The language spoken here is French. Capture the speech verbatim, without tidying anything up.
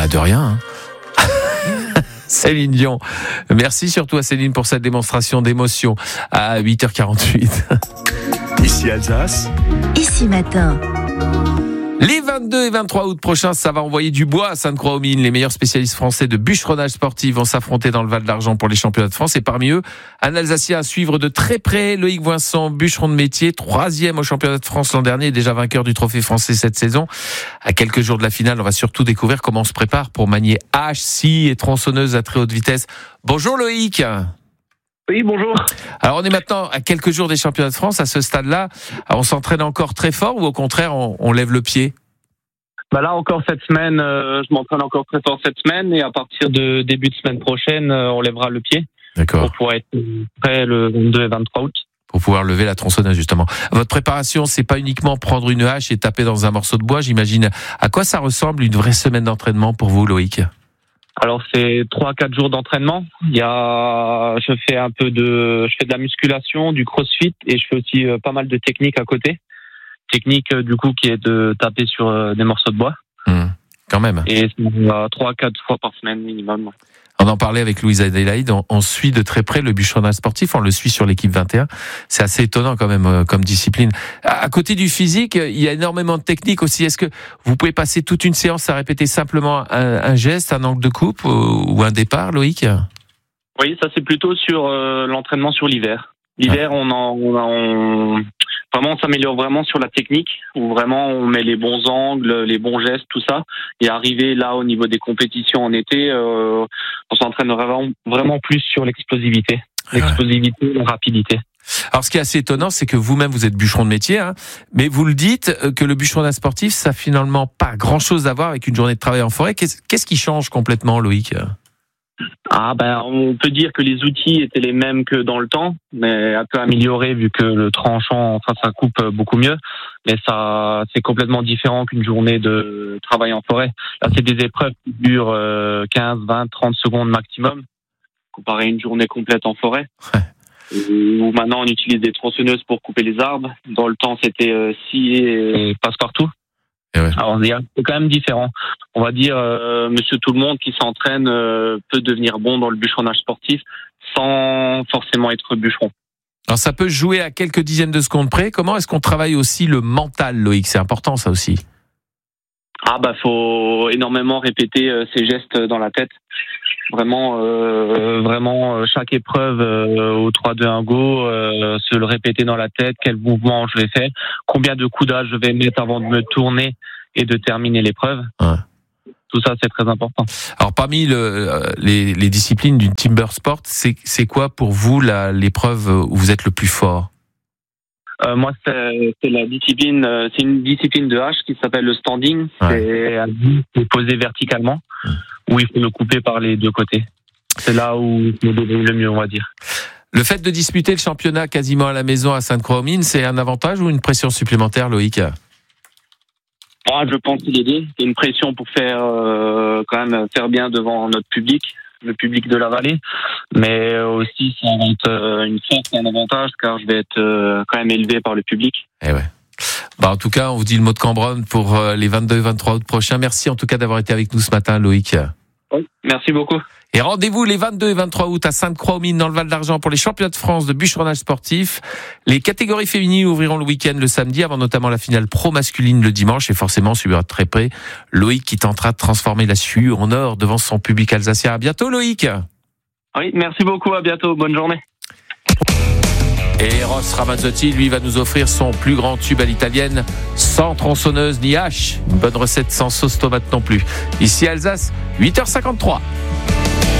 Bah de rien. Hein. Céline Dion. Merci surtout à Céline pour cette démonstration d'émotion à huit heures quarante-huit. Ici Alsace. Ici Matin. Les vingt-deux et vingt-trois août prochains, ça va envoyer du bois à Sainte-Croix-aux-Mines. Les meilleurs spécialistes français de bûcheronnage sportif vont s'affronter dans le Val d'Argent pour les championnats de France. Et parmi eux, un Alsacien à suivre de très près, Loïc Voinson, bûcheron de métier, troisième au championnat de France l'an dernier, déjà vainqueur du trophée français cette saison. À quelques jours de la finale, on va surtout découvrir comment on se prépare pour manier hache, scie et tronçonneuse à très haute vitesse. Bonjour Loïc. Oui, bonjour. Alors on est maintenant à quelques jours des championnats de France. À ce stade-là, on s'entraîne encore très fort ou au contraire on, on lève le pied? Bah là encore cette semaine, euh, je m'entraîne encore très fort cette semaine et à partir de début de semaine prochaine, euh, on lèvera le pied. D'accord. Pour pouvoir être prêt le vingt-deux et vingt-trois août. Pour pouvoir lever la tronçonneuse justement. Votre préparation, c'est pas uniquement prendre une hache et taper dans un morceau de bois, j'imagine. À quoi ça ressemble une vraie semaine d'entraînement pour vous, Loïc? Alors c'est trois quatre jours d'entraînement. Il y a, je fais un peu de, je fais de la musculation, du crossfit et je fais aussi euh, pas mal de techniques à côté. Technique euh, du coup qui est de taper sur euh, des morceaux de bois. Mmh, quand même. Et euh, trois quatre fois par semaine minimum. On en parlait avec Louise Adélaïde, on, on suit de très près le bûcheronnage sportif, on le suit sur l'équipe vingt et un. C'est assez étonnant quand même euh, comme discipline. À, à côté du physique, il y a énormément de techniques aussi. Est-ce que vous pouvez passer toute une séance à répéter simplement un, un geste, un angle de coupe ou, ou un départ, Loïc? Oui, ça c'est plutôt sur euh, l'entraînement sur l'hiver. L'hiver, on en, on, on vraiment on s'améliore vraiment sur la technique, où vraiment on met les bons angles, les bons gestes, tout ça. Et arrivé là au niveau des compétitions en été, euh, on s'entraîne vraiment, vraiment plus sur l'explosivité, l'explosivité, la rapidité. Alors, ce qui est assez étonnant, c'est que vous-même, vous êtes bûcheron de métier, hein, mais vous le dites que le bûcheronnage sportif, ça n'a finalement pas grand-chose à voir avec une journée de travail en forêt. Qu'est-ce, qu'est-ce qui change complètement, Loïc? Ah ben, on peut dire que les outils étaient les mêmes que dans le temps, mais un peu améliorés vu que le tranchant, enfin, ça coupe beaucoup mieux. Mais ça, c'est complètement différent qu'une journée de travail en forêt. Là, c'est des épreuves qui durent quinze, vingt, trente secondes maximum, comparé à une journée complète en forêt. Ouais. Où maintenant on utilise des tronçonneuses pour couper les arbres. Dans le temps, c'était euh, scie et passe-partout. Et ouais. Alors, c'est quand même différent. On va dire, euh, monsieur tout le monde qui s'entraîne euh, peut devenir bon dans le bûcheronnage sportif sans forcément être bûcheron. Alors, ça peut jouer à quelques dixièmes de secondes près. Comment est-ce qu'on travaille aussi le mental, Loïc? C'est important, ça aussi. Ah bah, faut énormément répéter euh, ces gestes dans la tête. Vraiment, euh, vraiment, chaque épreuve euh, au trois deux un go, euh, se le répéter dans la tête, quel mouvement je vais faire, combien de coups d'âge je vais mettre avant de me tourner et de terminer l'épreuve. Ouais. Tout ça, c'est très important. Alors, parmi le, les, les disciplines du timber sport, c'est, c'est quoi pour vous la, l'épreuve où vous êtes le plus fort? Euh, moi, c'est, c'est la discipline, euh, c'est une discipline de hache qui s'appelle le standing. Ouais. C'est un but qui est posé verticalement, mmh. où il faut le couper par les deux côtés. C'est là où je me débrouille le mieux, on va dire. Le fait de disputer le championnat quasiment à la maison à Sainte-Croix-aux-Mines, c'est un avantage ou une pression supplémentaire, Loïc? Ah, je pense qu'il est dit. C'est une pression pour faire euh, quand même faire bien devant notre public, le public de la vallée, mais aussi ça va être une force et un avantage car je vais être euh, quand même élevé par le public. Eh ouais. Bah, en tout cas, on vous dit le mot de Cambronne pour euh, les vingt-deux et vingt-trois août prochains. Merci en tout cas d'avoir été avec nous ce matin, Loïc. Oui, merci beaucoup. Et rendez-vous les vingt-deux et vingt-trois août à Sainte-Croix-aux-Mines dans le Val d'Argent pour les championnats de France de bûcheronnage sportif. Les catégories féminines ouvriront le week-end le samedi avant notamment la finale pro masculine le dimanche et forcément suivra de très près Loïc qui tentera de transformer la Suue en or devant son public alsacien. À bientôt Loïc. Oui, merci beaucoup, à bientôt, bonne journée. Et Ross Ramazzotti, lui, va nous offrir son plus grand tube à l'italienne, sans tronçonneuse ni hache. Une bonne recette sans sauce tomate non plus. Ici Alsace, huit heures cinquante-trois.